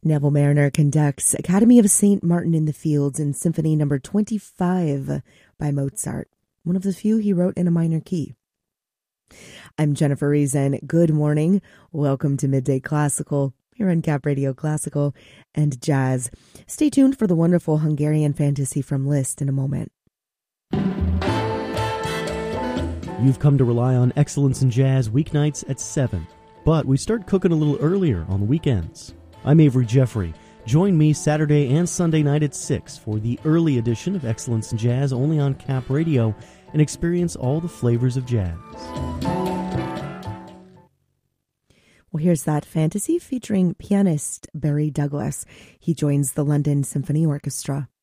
Neville Mariner conducts Academy of St. Martin in the Fields in Symphony No. 25 by Mozart, one of the few he wrote in a minor key. I'm Jennifer Reason. Good morning. Welcome to Midday Classical here on Cap Radio Classical and Jazz. Stay tuned for the wonderful Hungarian fantasy from Liszt in a moment. You've come to rely on excellence in jazz weeknights at 7, but we start cooking a little earlier on the weekends. I'm Avery Jeffrey. Join me Saturday and Sunday night at 6 for the early edition of Excellence in Jazz only on Cap Radio and experience all the flavors of jazz. Well, here's that fantasy featuring pianist Barry Douglas. He joins the London Symphony Orchestra.